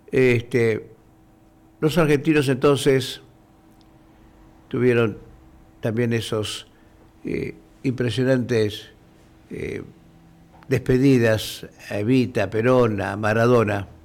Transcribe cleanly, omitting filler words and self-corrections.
Este, los argentinos entonces tuvieron también esos impresionantes despedidas a Evita, a Perón, a Maradona.